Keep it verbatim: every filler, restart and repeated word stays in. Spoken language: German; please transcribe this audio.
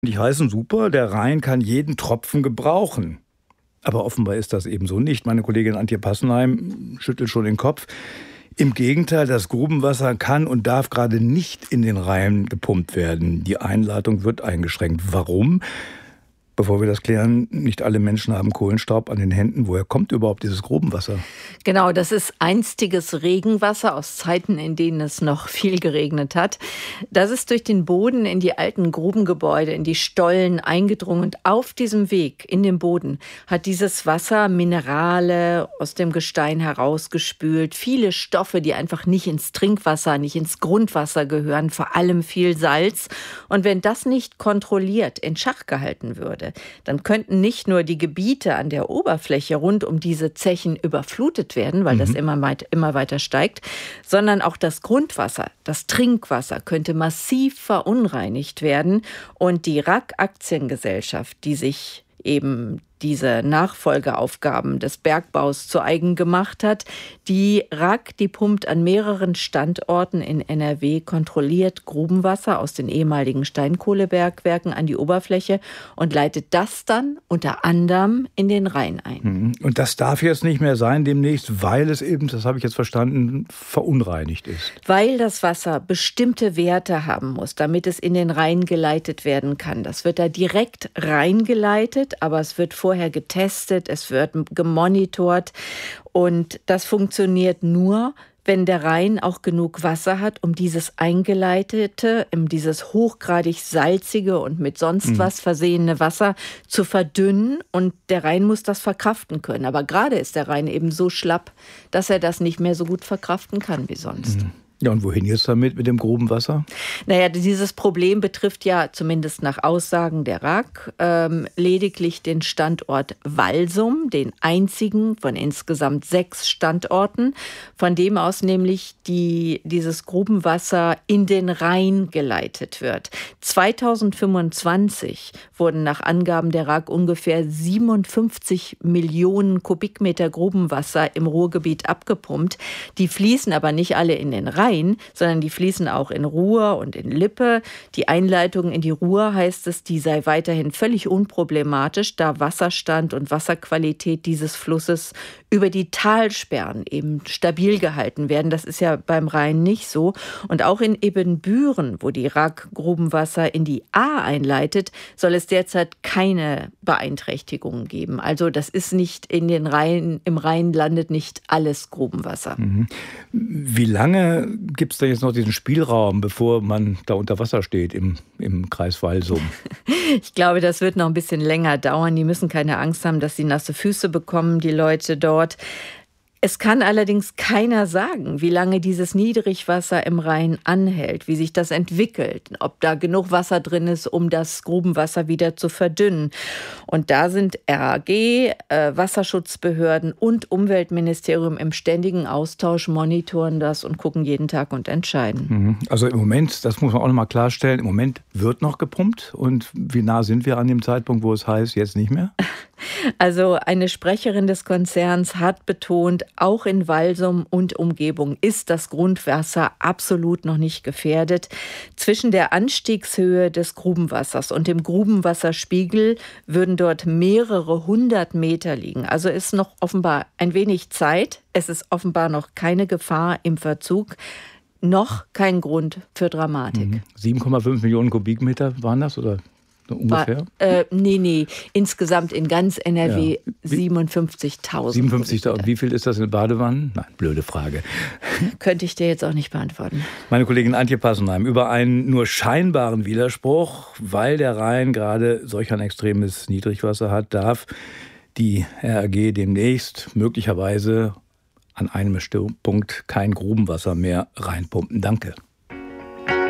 Die heißen super, der Rhein kann jeden Tropfen gebrauchen. Aber offenbar ist das eben so nicht. Meine Kollegin Antje Passenheim schüttelt schon den Kopf. Im Gegenteil, das Grubenwasser kann und darf gerade nicht in den Rhein gepumpt werden. Die Einleitung wird eingeschränkt. Warum? Bevor wir das klären, nicht alle Menschen haben Kohlenstaub an den Händen. Woher kommt überhaupt dieses Grubenwasser? Genau, das ist einstiges Regenwasser aus Zeiten, in denen es noch viel geregnet hat. Das ist durch den Boden in die alten Grubengebäude, in die Stollen eingedrungen. Und auf diesem Weg in den Boden hat dieses Wasser Minerale aus dem Gestein herausgespült. Viele Stoffe, die einfach nicht ins Trinkwasser, nicht ins Grundwasser gehören. Vor allem viel Salz. Und wenn das nicht kontrolliert in Schach gehalten würde, dann könnten nicht nur die Gebiete an der Oberfläche rund um diese Zechen überflutet werden, weil mhm. das immer, weit, immer weiter steigt, sondern auch das Grundwasser, das Trinkwasser könnte massiv verunreinigt werden. Und die R A K-Aktiengesellschaft, die sich eben diese Nachfolgeaufgaben des Bergbaus zu eigen gemacht hat. Die R A K, die pumpt an mehreren Standorten in N R W kontrolliert Grubenwasser aus den ehemaligen Steinkohlebergwerken an die Oberfläche und leitet das dann unter anderem in den Rhein ein. Und das darf jetzt nicht mehr sein demnächst, weil es eben, das habe ich jetzt verstanden, verunreinigt ist. Weil das Wasser bestimmte Werte haben muss, damit es in den Rhein geleitet werden kann. Das wird da direkt reingeleitet, aber es wird vorher getestet, es wird gemonitort und das funktioniert nur, wenn der Rhein auch genug Wasser hat, um dieses eingeleitete, um dieses hochgradig salzige und mit sonst was versehene Wasser zu verdünnen. Und der Rhein muss das verkraften können. Aber gerade ist der Rhein eben so schlapp, dass er das nicht mehr so gut verkraften kann wie sonst. Mhm. Ja, und wohin jetzt damit mit dem Grubenwasser? Naja, dieses Problem betrifft ja zumindest nach Aussagen der R A K ähm, lediglich den Standort Walsum, den einzigen von insgesamt sechs Standorten, von dem aus nämlich die, dieses Grubenwasser in den Rhein geleitet wird. zweitausendfünfundzwanzig wurden nach Angaben der R A K ungefähr siebenundfünfzig Millionen Kubikmeter Grubenwasser im Ruhrgebiet abgepumpt. Die fließen aber nicht alle in den Rhein, sondern die fließen auch in Ruhr und in Lippe. Die Einleitung in die Ruhr, heißt es, die sei weiterhin völlig unproblematisch, da Wasserstand und Wasserqualität dieses Flusses über die Talsperren eben stabil gehalten werden. Das ist ja beim Rhein nicht so. Und auch in Ebenbüren, wo die R A K Grubenwasser in die Ahr einleitet, soll es derzeit keine Beeinträchtigungen geben. Also das ist nicht in den Rhein, im Rhein landet nicht alles Grubenwasser. Mhm. Wie lange gibt es da jetzt noch diesen Spielraum, bevor man da unter Wasser steht im, im Kreis Walsum? Ich glaube, das wird noch ein bisschen länger dauern. Die müssen keine Angst haben, dass sie nasse Füße bekommen, die Leute dort. Es kann allerdings keiner sagen, wie lange dieses Niedrigwasser im Rhein anhält, wie sich das entwickelt, ob da genug Wasser drin ist, um das Grubenwasser wieder zu verdünnen. Und da sind R A G, äh, Wasserschutzbehörden und Umweltministerium im ständigen Austausch, monitoren das und gucken jeden Tag und entscheiden. Also im Moment, das muss man auch noch mal klarstellen, im Moment wird noch gepumpt. Und wie nah sind wir an dem Zeitpunkt, wo es heißt, jetzt nicht mehr? Also eine Sprecherin des Konzerns hat betont, auch in Walsum und Umgebung ist das Grundwasser absolut noch nicht gefährdet. Zwischen der Anstiegshöhe des Grubenwassers und dem Grubenwasserspiegel würden dort mehrere hundert Meter liegen. Also ist noch offenbar ein wenig Zeit. Es ist offenbar noch keine Gefahr im Verzug. Noch kein Grund für Dramatik. sieben Komma fünf Millionen Kubikmeter waren das, oder? Ungefähr? War, äh, nee, nee. Insgesamt in ganz N R W ja. siebenundfünfzigtausend. siebenundfünfzigtausend. Wie viel ist das in Badewannen? Nein, blöde Frage. Könnte ich dir jetzt auch nicht beantworten. Meine Kollegin Antje Passenheim über einen nur scheinbaren Widerspruch, weil der Rhein gerade solch ein extremes Niedrigwasser hat, darf die R A G demnächst möglicherweise an einem bestimmten Punkt kein Grubenwasser mehr reinpumpen. Danke.